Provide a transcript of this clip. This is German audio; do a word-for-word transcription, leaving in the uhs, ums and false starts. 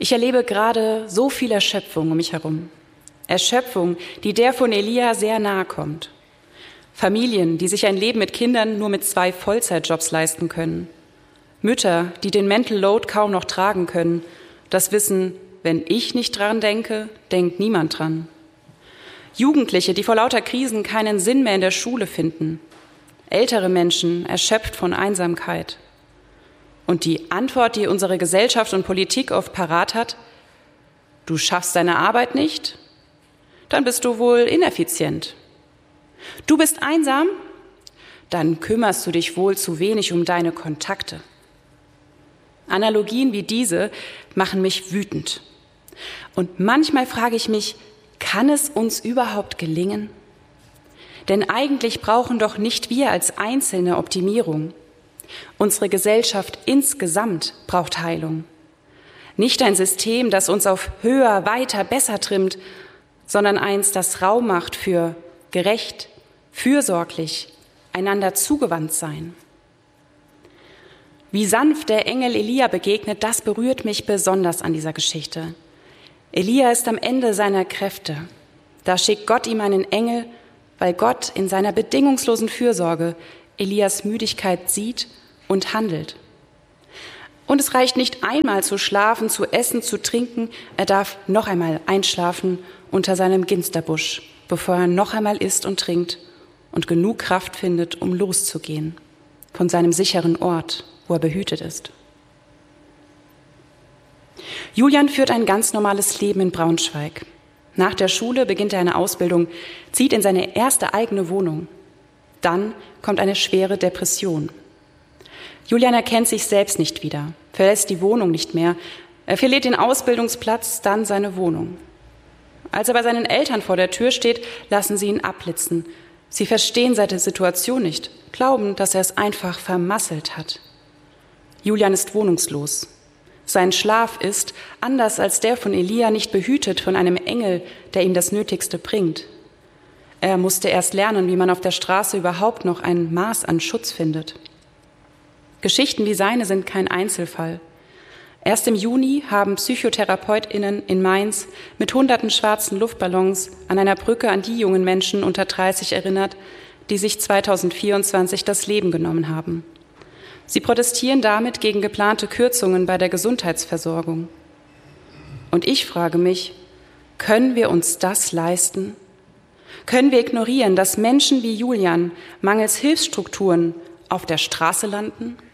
Ich erlebe gerade so viel Erschöpfung um mich herum. Erschöpfung, die der von Elia sehr nahe kommt. Familien, die sich ein Leben mit Kindern nur mit zwei Vollzeitjobs leisten können. Mütter, die den Mental Load kaum noch tragen können. Das Wissen, wenn ich nicht dran denke, denkt niemand dran. Jugendliche, die vor lauter Krisen keinen Sinn mehr in der Schule finden. Ältere Menschen, erschöpft von Einsamkeit. Und die Antwort, die unsere Gesellschaft und Politik oft parat hat: Du schaffst deine Arbeit nicht? Dann bist du wohl ineffizient. Du bist einsam? Dann kümmerst du dich wohl zu wenig um deine Kontakte. Analogien wie diese machen mich wütend. Und manchmal frage ich mich, kann es uns überhaupt gelingen? Denn eigentlich brauchen doch nicht wir als Einzelne Optimierung. Unsere Gesellschaft insgesamt braucht Heilung. Nicht ein System, das uns auf höher, weiter, besser trimmt, sondern eins, das Raum macht für gerecht, fürsorglich, einander zugewandt sein. Wie sanft der Engel Elia begegnet, das berührt mich besonders an dieser Geschichte. Elia ist am Ende seiner Kräfte. Da schickt Gott ihm einen Engel, weil Gott in seiner bedingungslosen Fürsorge Elias Müdigkeit sieht und handelt. Und es reicht nicht einmal zu schlafen, zu essen, zu trinken. Er darf noch einmal einschlafen unter seinem Ginsterbusch, bevor er noch einmal isst und trinkt und genug Kraft findet, um loszugehen von seinem sicheren Ort, wo er behütet ist. Julian führt ein ganz normales Leben in Braunschweig. Nach der Schule beginnt er eine Ausbildung, zieht in seine erste eigene Wohnung. Dann kommt eine schwere Depression. Julian erkennt sich selbst nicht wieder, verlässt die Wohnung nicht mehr. Er verliert den Ausbildungsplatz, dann seine Wohnung. Als er bei seinen Eltern vor der Tür steht, lassen sie ihn abblitzen. Sie verstehen seine Situation nicht, glauben, dass er es einfach vermasselt hat. Julian ist wohnungslos. Sein Schlaf ist, anders als der von Elia, nicht behütet von einem Engel, der ihm das Nötigste bringt. Er musste erst lernen, wie man auf der Straße überhaupt noch ein Maß an Schutz findet. Geschichten wie seine sind kein Einzelfall. Erst im Juni haben PsychotherapeutInnen in Mainz mit hunderten schwarzen Luftballons an einer Brücke an die jungen Menschen unter dreißig erinnert, die sich zweitausendvierundzwanzig das Leben genommen haben. Sie protestieren damit gegen geplante Kürzungen bei der Gesundheitsversorgung. Und ich frage mich, können wir uns das leisten? Können wir ignorieren, dass Menschen wie Julian mangels Hilfsstrukturen auf der Straße landen?